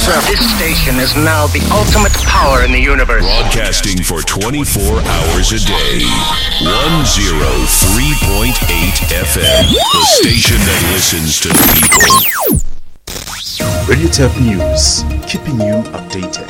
This station is now the ultimate power in the universe. Broadcasting for 24 hours a day. 103.8 FM. The station that listens to people. Radio Tap News, keeping you updated.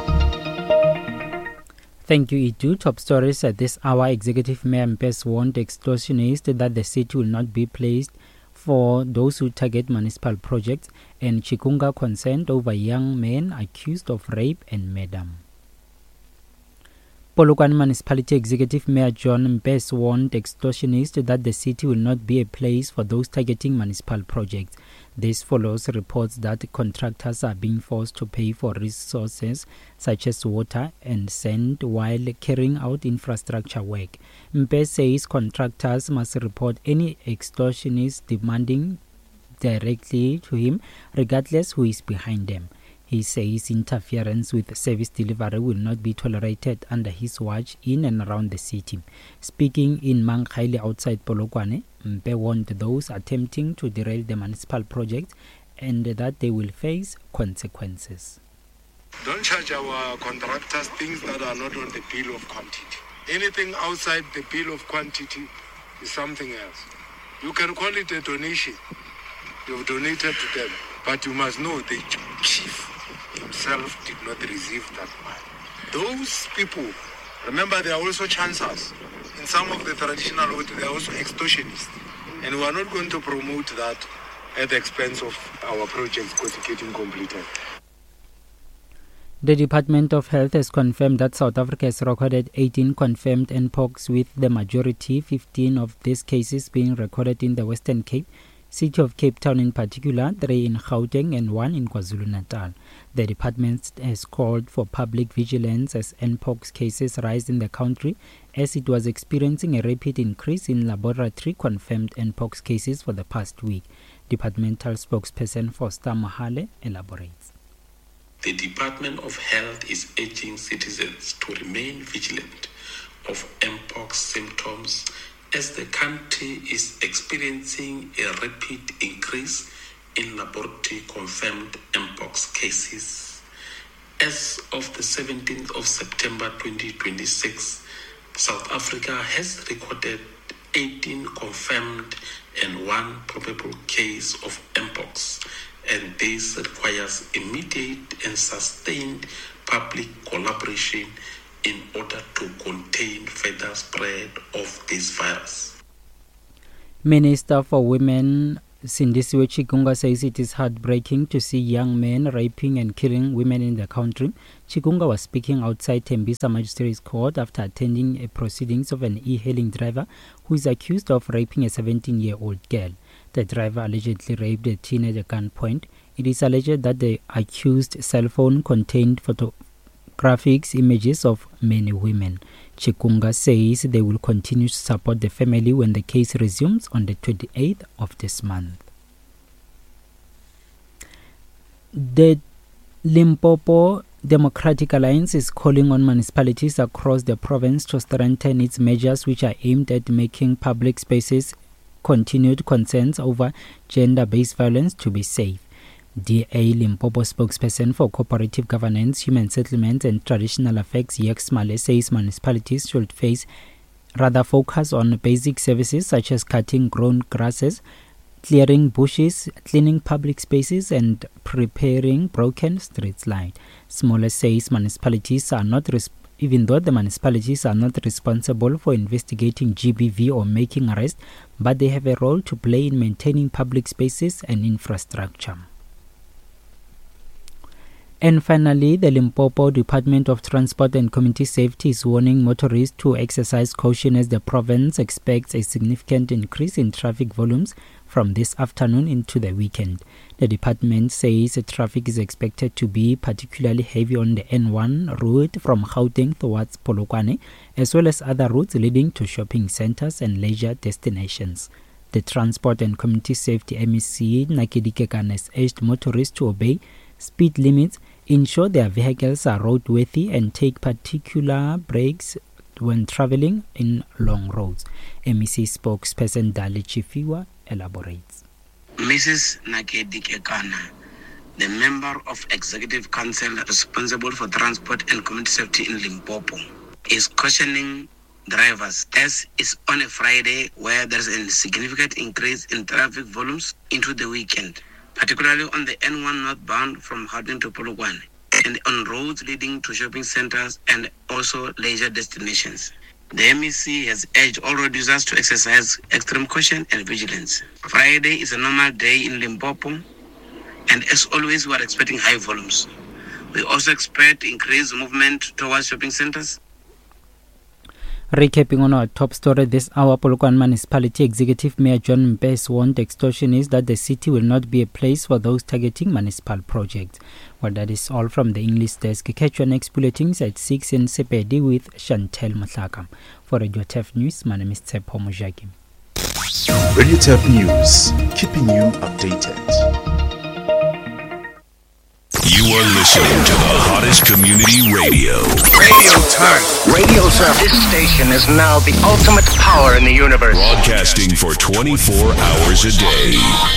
Thank you, Itu. Top stories at this hour. Executive Mayor Mpes warned extortionists that the city will not be placed for those who target municipal projects, and Chikunga concerned over young men accused of rape and murder. Polokwane Municipality Executive Mayor John Mpes warned extortionists that the city will not be a place for those targeting municipal projects. This follows reports that contractors are being forced to pay for resources such as water and sand while carrying out infrastructure work. Mpes says contractors must report any extortionists demanding directly to him, regardless who is behind them. He says interference with service delivery will not be tolerated under his watch in and around the city. Speaking in Manghaile outside Polokwane, Mpe warned those attempting to derail the municipal project and that they will face consequences. Don't charge our contractors things that are not on the bill of quantity. Anything outside the bill of quantity is something else. You can call it a donation. You've donated to them. But you must know the chief himself did not receive that money. Those people, remember, they are also chancers. In some of the traditional ways, they are also extortionists. And we are not going to promote that at the expense of our projects getting completed. The Department of Health has confirmed that South Africa has recorded 18 confirmed Mpox, with the majority, 15 of these cases, being recorded in the Western Cape, City of Cape Town in particular, 3 in Gauteng and 1 in KwaZulu-Natal. The department has called for public vigilance as Mpox cases rise in the country, as it was experiencing a rapid increase in laboratory confirmed Mpox cases for the past week. Departmental spokesperson Foster Mahale elaborates. The Department of Health is urging citizens to remain vigilant of Mpox symptoms as the country is experiencing a rapid increase in laboratory confirmed Mpox cases. As of the 17th of September 2026, South Africa has recorded 18 confirmed and 1 probable case of Mpox, and this requires immediate and sustained public collaboration in order to contain further spread of this virus. Minister for Women Sindisiwe Chikunga says it is heartbreaking to see young men raping and killing women in the country. Chikunga was speaking outside Tembisa Magistrates Court after attending a proceedings of an e-hailing driver who is accused of raping a 17-year-old girl. The driver allegedly raped a teenager at gunpoint. It is alleged that the accused cell phone contained graphics images of many women. Chikunga says they will continue to support the family when the case resumes on the 28th of this month. The Limpopo Democratic Alliance is calling on municipalities across the province to strengthen its measures which are aimed at making public spaces continued concerns over gender-based violence to be safe. DA Limpopo spokesperson for Cooperative Governance, Human Settlements and Traditional Affairs, Yex Male, says municipalities should focus on basic services such as cutting grown grasses, clearing bushes, cleaning public spaces and repairing broken street lights. Smole says even though the municipalities are not responsible for investigating GBV or making arrests, but they have a role to play in maintaining public spaces and infrastructure. And finally, the Limpopo Department of Transport and Community Safety is warning motorists to exercise caution as the province expects a significant increase in traffic volumes from this afternoon into the weekend. The department says traffic is expected to be particularly heavy on the N1 route from Gauteng towards Polokwane, as well as other routes leading to shopping centers and leisure destinations. The Transport and Community Safety MEC Nakedi Kekana has urged motorists to obey speed limits, ensure their vehicles are roadworthy, and take particular breaks when traveling in long roads. MEC spokesperson Dali Chifiwa elaborates. Mrs. Nakedi Kekana the member of Executive Council responsible for transport and community safety in Limpopo, is cautioning drivers as it's on a Friday where there's a significant increase in traffic volumes into the weekend, particularly on the N1 northbound from Gauteng to Polokwane, and on roads leading to shopping centers and also leisure destinations. The MEC has urged all road users to exercise extreme caution and vigilance. Friday is a normal day in Limpopo, and as always, we are expecting high volumes. We also expect increased movement towards shopping centers. Recapping on our top story this hour, Polokwane Municipality Executive Mayor John Mbes warned extortionists that the city will not be a place for those targeting municipal projects. Well, that is all from the English desk. Catch your next bulletins at 6 in Sepedi with Chantel Matlaka. For Radio TEF News, my name is Tsepo Mujagi. Radio TEF News, keeping you updated. You are listening to the hottest community radio. Radio Turn. Radio Turn. This station is now the ultimate power in the universe. Broadcasting for 24 hours a day.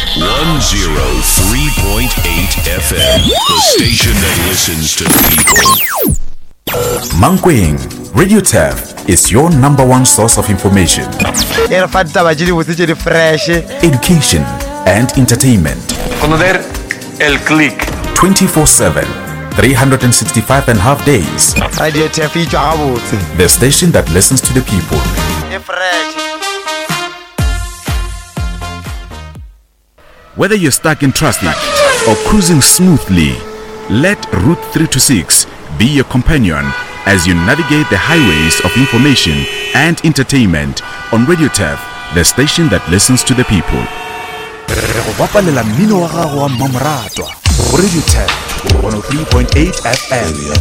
103.8 FM. The station that listens to people. Mankweng, Radio TEF is your number one source of information, education, and entertainment. Conocer el click. 24/7, 365 and a half days. The station that listens to the people. Whether you're stuck in traffic or cruising smoothly, let Route 326 be your companion as you navigate the highways of information and entertainment on Radio TEF, the station that listens to the people. Radio TEF 103.8 FM.